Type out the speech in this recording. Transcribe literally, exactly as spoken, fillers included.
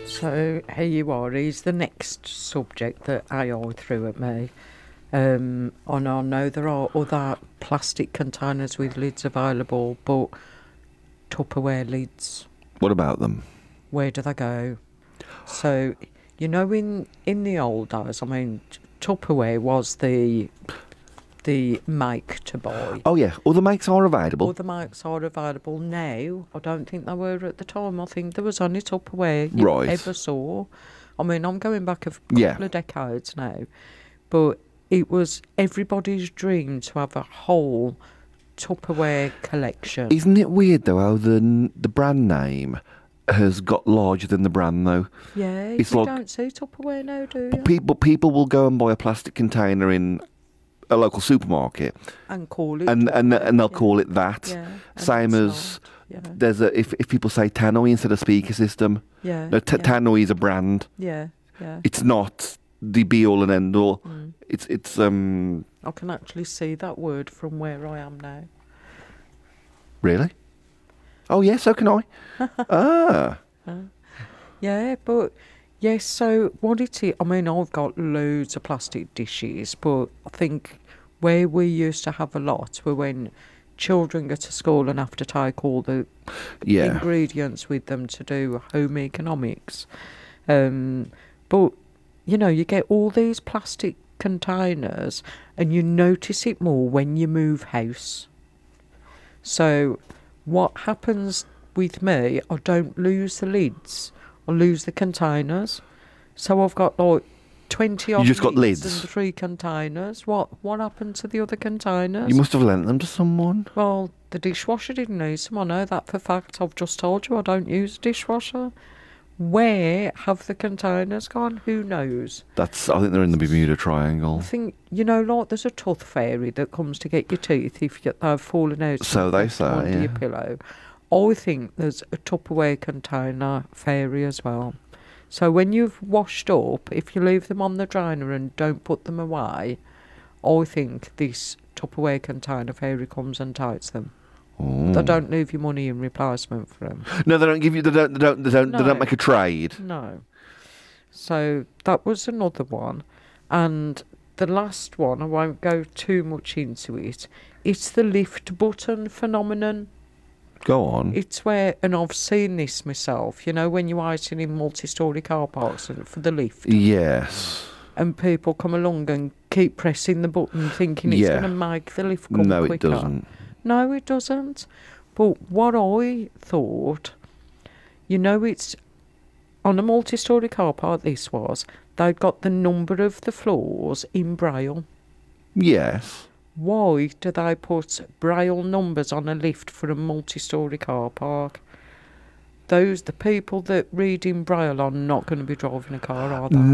So here you are, is the next subject that A I threw at me. Um, and I know there are other plastic containers with lids available, but Tupperware lids, What about them? where do they go? So, you know, in, in the old days, I mean, t- Tupperware was the the make to buy. Oh yeah, other makes are available. Other makes are available now. I don't think they were at the time. I think there was only Tupperware you Right. ever saw. I mean, I'm going back a f- couple Yeah. of decades now, but it was everybody's dream to have a whole Tupperware collection. Isn't it weird though how the the brand name has got larger than the brand though? Yeah, It's you like- don't see Tupperware now, do you? But people people will go and buy a plastic container in a local supermarket, and call it and and Tupperware, and they'll yeah. call it that. Yeah, and Same it's as not, yeah, there's a if if people say Tannoy instead of speaker system. yeah, No, t- yeah, Tannoy is a brand. yeah, yeah. It's not the be all and end all. Mm. It's it's um I can actually see that word from where I am now. really. Oh yes, so can I. ah. Yeah, but yes, so what it is, I mean, I've got loads of plastic dishes, but I think where we used to have a lot were when children go to school and have to take all the Yeah. ingredients with them to do home economics. Um, but, you know, you get all these plastic containers and you notice it more when you move house. So what happens with me, I don't lose the lids, I lose the containers. So I've got like twenty odd just got lids? and three containers. What what happened to the other containers? You must have lent them to someone. Well, the dishwasher didn't use them. I know that for a fact. I've just told you I don't use a dishwasher. Where have the containers gone? Who knows? That's. I think they're in the Bermuda Triangle. I think, you know, like there's a tooth fairy that comes to get your teeth if you, they've fallen out So they say, under yeah. your pillow. I think there's a Tupperware container fairy as well. So when you've washed up, if you leave them on the drainer and don't put them away, I think this Tupperware container fairy comes and takes them. Oh. They don't leave you money in replacement for them. No, they don't give you. They don't. They don't. They don't. They No. don't make a trade. No. So that was another one. And the last one, I won't go too much into it, it's the lift button phenomenon. Go on. It's where, and I've seen this myself, you know, when you're waiting in multi-storey car parks and- for the lift, Yes. and people come along and keep pressing the button thinking it's Yeah. going to make the lift come No, quicker. it doesn't. No, it doesn't. But what I thought, you know, it's on a multi-storey car park, this was, they'd got the number of the floors in Braille. Yes. Why do they put Braille numbers on a lift for a multi-storey car park? Those, the people that read in Braille are not going to be driving a car, are they?